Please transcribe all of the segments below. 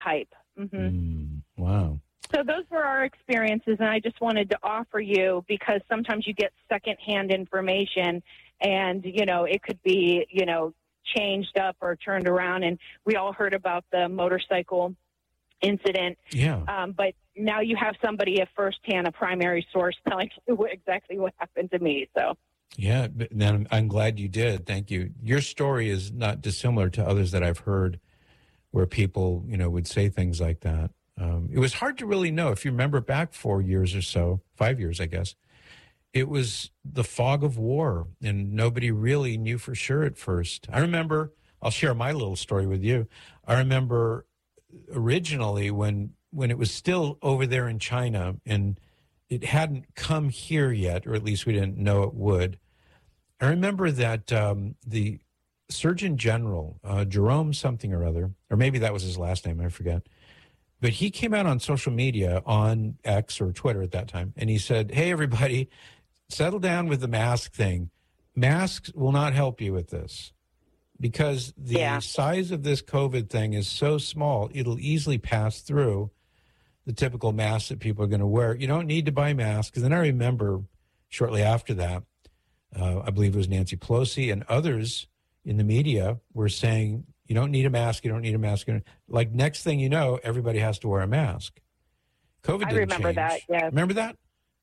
hype. Mm-hmm. Wow. So those were our experiences, and I just wanted to offer you, because sometimes you get secondhand information, and, it could be, changed up or turned around, and we all heard about the motorcycle incident. Yeah. But now you have somebody at firsthand, a primary source, telling you exactly what happened to me. So. Yeah, then I'm glad you did. Thank you. Your story is not dissimilar to others that I've heard where people, would say things like that. It was hard to really know. If you remember back 4 years or so, 5 years, I guess, it was the fog of war, and nobody really knew for sure at first. I remember, I'll share my little story with you. I remember originally when it was still over there in China and it hadn't come here yet, or at least we didn't know it would. I remember that the Surgeon General, Jerome something or other, or maybe that was his last name, I forget. But he came out on social media, on X or Twitter at that time, and he said, hey, everybody, settle down with the mask thing. Masks will not help you with this because the size of this COVID thing is so small, it'll easily pass through the typical masks that people are going to wear. You don't need to buy masks. And then I remember shortly after that, I believe it was Nancy Pelosi and others in the media were saying, you don't need a mask, you don't need a mask. Like next thing you know, everybody has to wear a mask. COVID didn't remember change. that, yes. Remember that?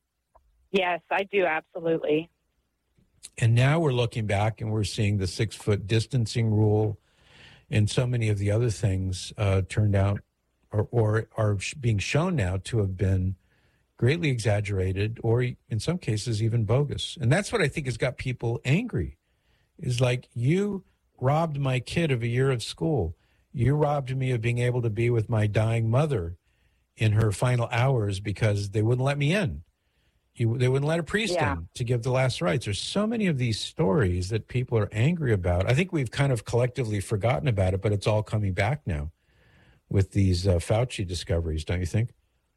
Yes, I do, absolutely. And now we're looking back and we're seeing the 6-foot distancing rule and so many of the other things turned out or are being shown now to have been greatly exaggerated or in some cases even bogus. And that's what I think has got people angry, is like, you robbed my kid of a year of school. You robbed me of being able to be with my dying mother in her final hours because they wouldn't let me in. They wouldn't let a priest in to give the last rites. There's so many of these stories that people are angry about. I think we've kind of collectively forgotten about it, but it's all coming back now with these Fauci discoveries, don't you think?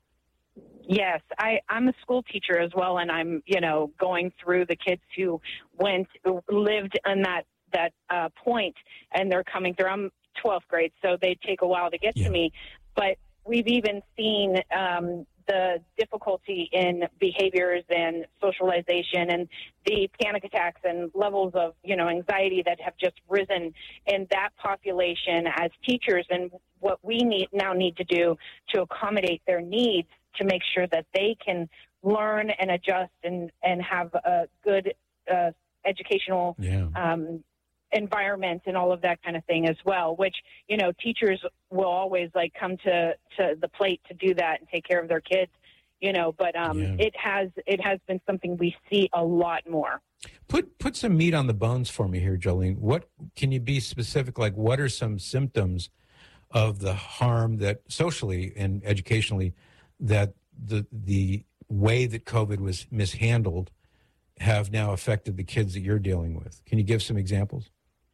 Yes, I'm a school teacher as well, and I'm, going through the kids who lived in that point, and they're coming through. I'm 12th grade, so they take a while to get to me. But we've even seen the difficulty in behaviors and socialization and the panic attacks and levels of, anxiety that have just risen in that population as teachers, and what we need to do to accommodate their needs to make sure that they can learn and adjust and have a good educational environment and all of that kind of thing as well, which, teachers will always come to the plate to do that and take care of their kids, but it has been something we see a lot more. Put some meat on the bones for me here, Jolene. What can you be specific? Like, what are some symptoms of the harm that socially and educationally that the way that COVID was mishandled have now affected the kids that you're dealing with? Can you give some examples?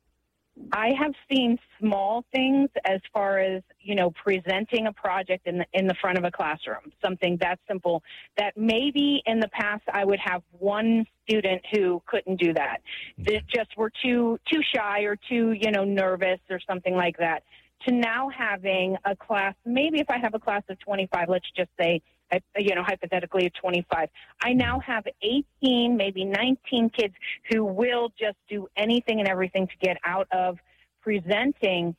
I have seen small things as far as, presenting a project in the front of a classroom, something that simple that maybe in the past I would have one student who couldn't do that. They just were too shy or too, nervous or something like that, to now having a class, maybe if I have a class of 25, let's just say, hypothetically of 25, I now have 18, maybe 19 kids who will just do anything and everything to get out of presenting.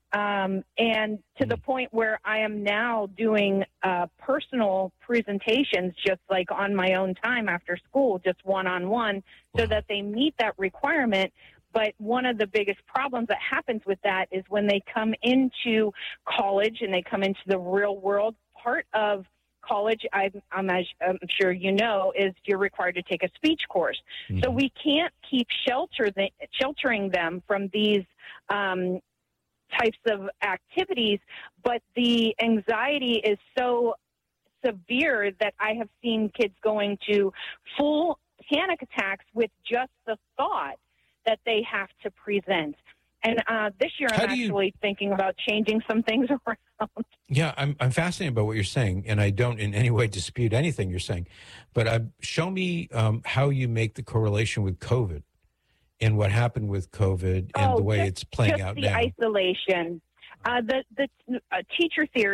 And to the point where I am now doing personal presentations just like on my own time after school, just one-on-one, so that they meet that requirement. But one of the biggest problems that happens with that is when they come into college and they come into the real world, part of college, I'm sure is you're required to take a speech course. Mm-hmm. So we can't keep sheltering them from these types of activities, but the anxiety is so severe that I have seen kids going to full panic attacks with just the thought that they have to present. And this year I'm actually thinking about changing some things around. Yeah, I'm fascinated by what you're saying, and I don't in any way dispute anything you're saying. But show me how you make the correlation with COVID and what happened with COVID and the way it's playing out now. Just the isolation. The teacher theory